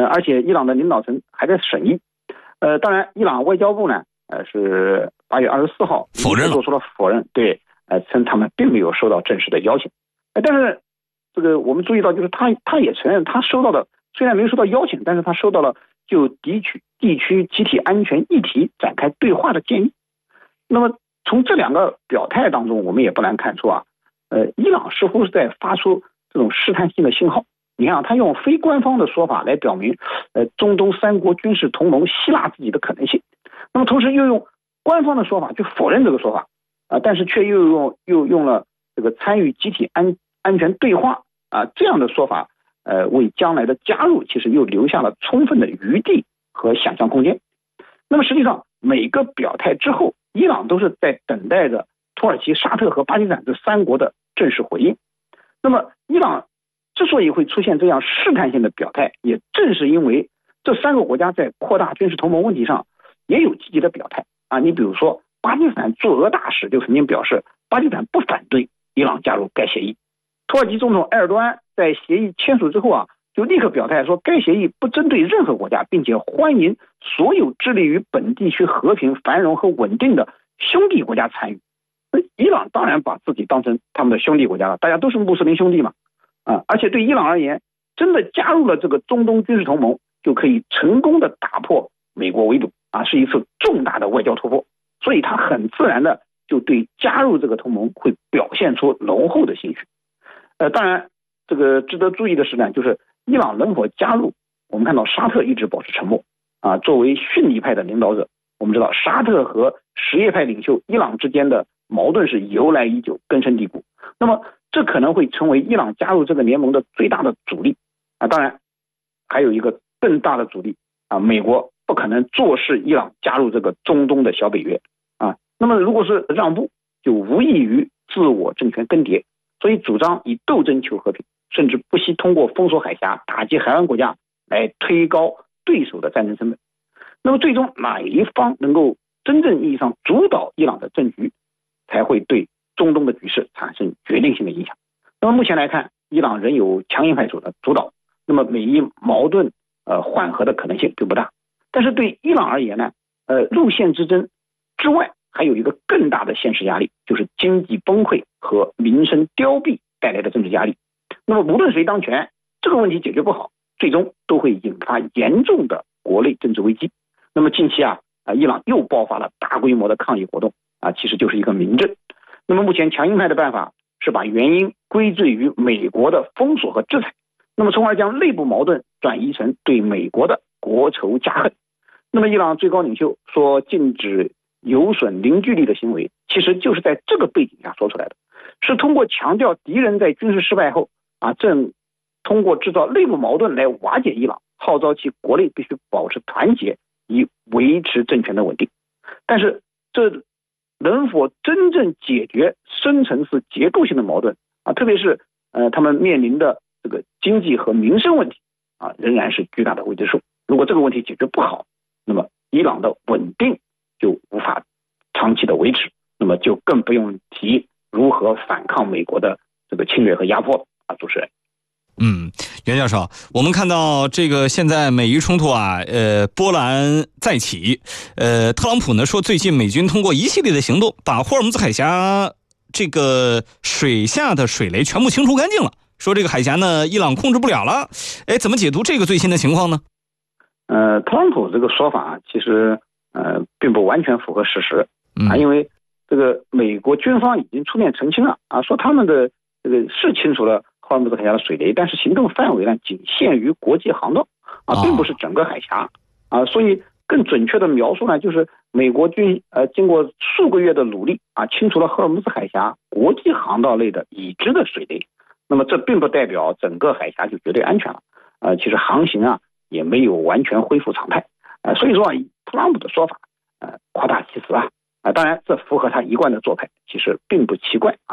而且伊朗的领导层还在审议。当然，伊朗外交部呢，是8月24号否认了， 做出了否认，对，称他们并没有收到正式的邀请。但是这个我们注意到，就是他也承认他收到了，虽然没有收到邀请，但是他收到了就地区集体安全议题展开对话的建议。那么从这两个表态当中，我们也不难看出啊，伊朗似乎是在发出这种试探性的信号。你看啊，他用非官方的说法来表明，中东3国军事同盟希腊自己的可能性。那么同时又用官方的说法去否认这个说法，但是却又用了这个参与集体安全对话这样的说法，为将来的加入其实又留下了充分的余地和想象空间。那么实际上每个表态之后，伊朗都是在等待着土耳其、沙特和巴基斯坦这3国的正式回应。那么伊朗之所以会出现这样试探性的表态，也正是因为这3个国家在扩大军事同盟问题上也有积极的表态你比如说巴基斯坦驻俄大使就曾经表示，巴基斯坦不反对伊朗加入该协议。土耳其总统埃尔多安在协议签署之后就立刻表态说，该协议不针对任何国家，并且欢迎所有致力于本地区和平、繁荣和稳定的兄弟国家参与。伊朗当然把自己当成他们的兄弟国家了，大家都是穆斯林兄弟嘛。而且对伊朗而言，真的加入了这个中东军事同盟，就可以成功的打破美国围堵是一次重大的外交突破。所以他很自然的就对加入这个同盟会表现出浓厚的兴趣。当然这个值得注意的是呢，就是伊朗能否加入，我们看到沙特一直保持沉默作为逊尼派的领导者，我们知道沙特和什叶派领袖伊朗之间的矛盾是由来已久，根深蒂固。那么这可能会成为伊朗加入这个联盟的最大的阻力当然还有一个更大的阻力美国不可能坐视伊朗加入这个中东的小北约那么如果是让步，就无异于自我政权更迭。所以主张以斗争求和平，甚至不惜通过封锁海峡、打击海湾国家来推高对手的战争成本。那么最终哪一方能够真正意义上主导伊朗的政局，才会对中东的局势产生决定性的影响。那么目前来看，伊朗仍有强硬派主导，那么美伊矛盾缓和的可能性并不大。但是对伊朗而言呢，路线之争之外，还有一个更大的现实压力，就是经济崩溃和民生凋敝带来的政治压力。那么无论谁当权，这个问题解决不好，最终都会引发严重的国内政治危机。那么近期伊朗又爆发了大规模的抗议活动其实就是一个明证。那么目前强硬派的办法是把原因归罪于美国的封锁和制裁，那么从而将内部矛盾转移成对美国的国仇家恨。那么伊朗最高领袖说禁止有损凝聚力的行为，其实就是在这个背景下说出来的，是通过强调敌人在军事失败后正通过制造内部矛盾来瓦解伊朗，号召其国内必须保持团结，以维持政权的稳定。但是这能否真正解决深层次结构性的矛盾特别是他们面临的这个经济和民生问题仍然是巨大的未知数。如果这个问题解决不好，那么伊朗的稳定就无法长期的维持，那么就更不用提如何反抗美国的这个侵略和压迫了主持人。 袁教授，我们看到这个现在美伊冲突波澜再起。特朗普呢说，最近美军通过一系列的行动，把霍尔木兹海峡这个水下的水雷全部清除干净了。说这个海峡呢，伊朗控制不了了。怎么解读这个最新的情况呢？ 特朗普这个说法其实并不完全符合事实因为这个美国军方已经出面澄清了说他们的这个是清除了霍尔木兹海峡的水雷，但是行动范围呢仅限于国际航道并不是整个海峡所以更准确的描述呢，就是美国军经过数个月的努力清除了霍尔木兹海峡国际航道内的已知的水雷。那么这并不代表整个海峡就绝对安全了其实航行也没有完全恢复常态所以说特朗普的说法夸大其词当然这符合他一贯的做派，其实并不奇怪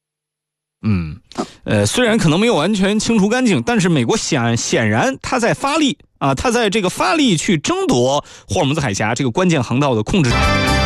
虽然可能没有完全清除干净，但是美国显然他在发力他在这个发力去争夺霍尔木兹海峡这个关键航道的控制。